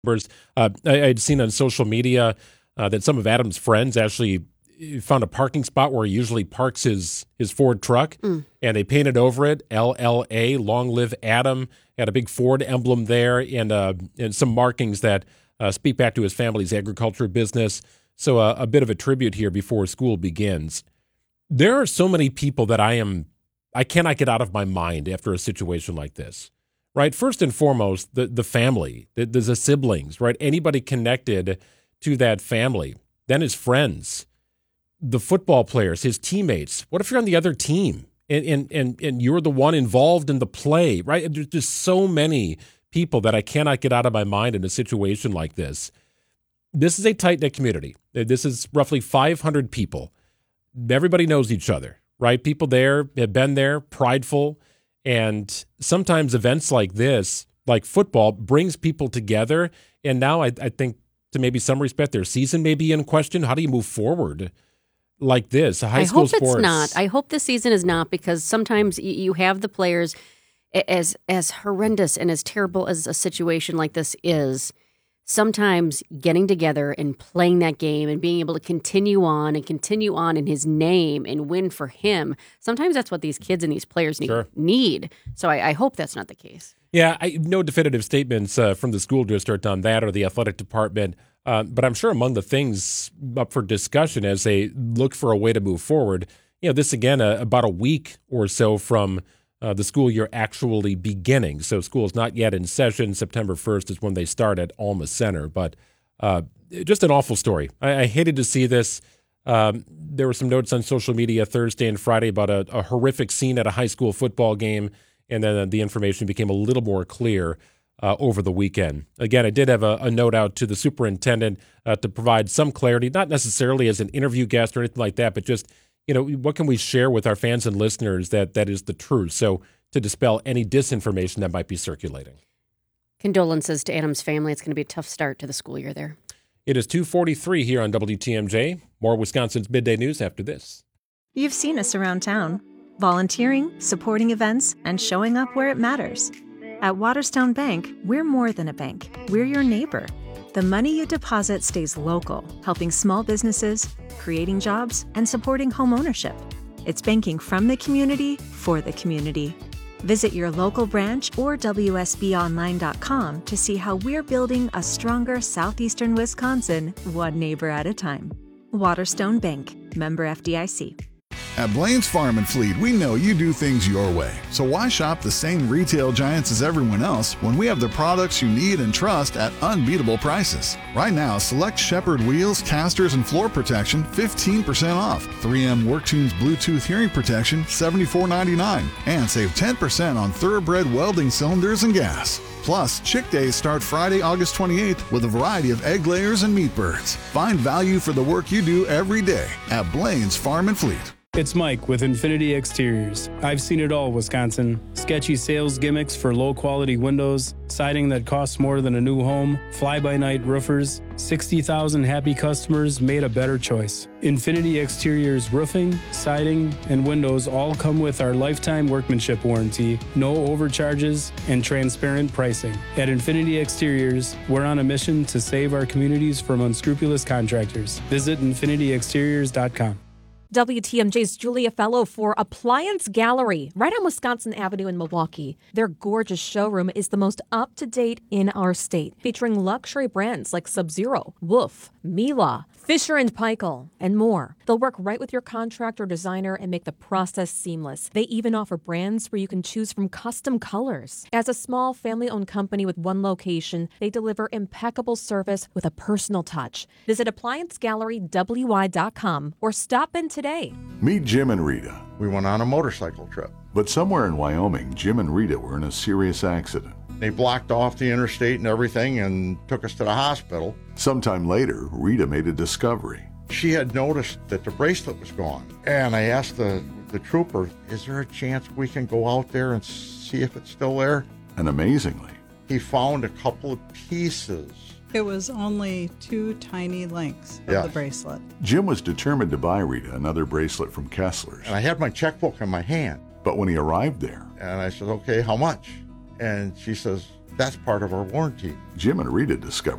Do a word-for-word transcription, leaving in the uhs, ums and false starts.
members. Uh, I, I'd seen on social media uh, that some of Adam's friends actually found a parking spot where he usually parks his, his Ford truck, mm. and they painted over it, L L A, Long Live Adam, had a big Ford emblem there, and uh, and some markings that uh, speak back to his family's agriculture business. So uh, a bit of a tribute here before school begins. There are so many people that I am, I cannot get out of my mind after a situation like this, right? First and foremost, the, the family, the, the siblings, right? Anybody connected to that family, then his friends, the football players, his teammates. What if you're on the other team and, and, and, and you're the one involved in the play, right? There's just so many people that I cannot get out of my mind in a situation like this. This is a tight-knit community. This is roughly five hundred people. Everybody knows each other, right? People there have been there, prideful, and sometimes events like this, like football, brings people together. And now I, I think to maybe some respect, their season may be in question. How do you move forward like this? High I school hope sports. It's not. I hope this season is not, because sometimes you have the players, as as horrendous and as terrible as a situation like this is, sometimes getting together and playing that game and being able to continue on and continue on in his name and win for him, sometimes that's what these kids and these players need. Sure. need. So I, I hope that's not the case. Yeah, I, no definitive statements uh, from the school district on that or the athletic department. Uh, but I'm sure among the things up for discussion as they look for a way to move forward, you know, this again, uh, about a week or so from uh, the school year actually beginning. So school is not yet in session. September first is when they start at Alma Center. But uh, just an awful story. I, I hated to see this. Um, there were some notes on social media Thursday and Friday about a, a horrific scene at a high school football game. And then the information became a little more clear uh, over the weekend. Again, I did have a, a note out to the superintendent uh, to provide some clarity, not necessarily as an interview guest or anything like that, but just, you know, what can we share with our fans and listeners that that is the truth? So to dispel any disinformation that might be circulating. Condolences to Adam's family. It's going to be a tough start to the school year there. It is two forty-three here on W T M J. More Wisconsin's Midday News after this. You've seen us around town, volunteering, supporting events, and showing up where it matters. At Waterstone Bank, we're more than a bank. We're your neighbor. The money you deposit stays local, helping small businesses, creating jobs, and supporting home ownership. It's banking from the community for the community. Visit your local branch or W S B online dot com to see how we're building a stronger southeastern Wisconsin, one neighbor at a time. Waterstone Bank, member F D I C. At Blaine's Farm and Fleet, we know you do things your way. So why shop the same retail giants as everyone else when we have the products you need and trust at unbeatable prices? Right now, select Shepherd wheels, casters, and floor protection fifteen percent off. three M WorkTunes Bluetooth hearing protection seventy-four ninety-nine. And save ten percent on Thoroughbred welding cylinders and gas. Plus, Chick Days start Friday, August twenty-eighth with a variety of egg layers and meat birds. Find value for the work you do every day at Blaine's Farm and Fleet. It's Mike with Infinity Exteriors. I've seen it all, Wisconsin. Sketchy sales gimmicks for low-quality windows, siding that costs more than a new home, fly-by-night roofers. sixty thousand happy customers made a better choice. Infinity Exteriors roofing, siding, and windows all come with our lifetime workmanship warranty, no overcharges, and transparent pricing. At Infinity Exteriors, we're on a mission to save our communities from unscrupulous contractors. Visit infinity exteriors dot com. W T M J's Julia Fellow for Appliance Gallery, right on Wisconsin Avenue in Milwaukee. Their gorgeous showroom is the most up-to-date in our state, featuring luxury brands like Sub-Zero, Wolf, Miele, Fisher and Paykel, and more. They'll work right with your contractor or designer and make the process seamless. They even offer brands where you can choose from custom colors. As a small family-owned company with one location, they deliver impeccable service with a personal touch. Visit appliance gallery w y dot com or stop in today. Meet Jim and Rita. We went on a motorcycle trip. But somewhere in Wyoming, Jim and Rita were in a serious accident. They blocked off the interstate and everything and took us to the hospital. Sometime later, Rita made a discovery. She had noticed that the bracelet was gone. And I asked the, the trooper, is there a chance we can go out there and see if it's still there? And amazingly, he found a couple of pieces. It was only two tiny links of yeah. the bracelet. Jim was determined to buy Rita another bracelet from Kessler's. And I had my checkbook in my hand. But when he arrived there... And I said, okay, how much? And she says, that's part of our warranty. Jim and Rita discovered